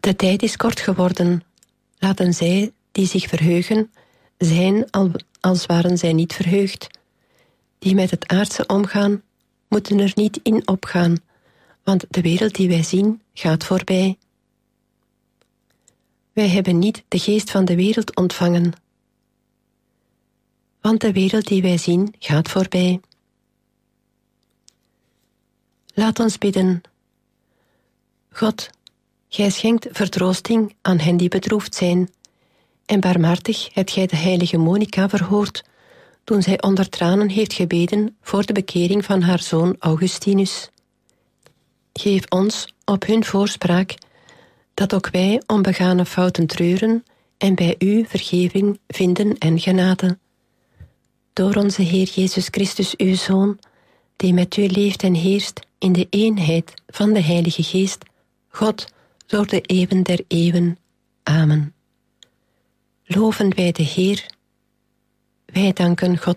De tijd is kort geworden. Laten zij die zich verheugen, zijn als waren zij niet verheugd. Die met het aardse omgaan, moeten er niet in opgaan, want de wereld die wij zien, gaat voorbij. Wij hebben niet de geest van de wereld ontvangen, want de wereld die wij zien, gaat voorbij. Laat ons bidden. God, gij schenkt vertroosting aan hen die bedroefd zijn, en barmhartig hebt gij de heilige Monica verhoord, toen zij onder tranen heeft gebeden voor de bekering van haar zoon Augustinus. Geef ons op hun voorspraak, dat ook wij onbegane fouten treuren en bij u vergeving vinden en genade. Door onze Heer Jezus Christus, uw Zoon, die met u leeft en heerst in de eenheid van de Heilige Geest, God, door de eeuwen der eeuwen. Amen. Loven wij de Heer. Wij danken God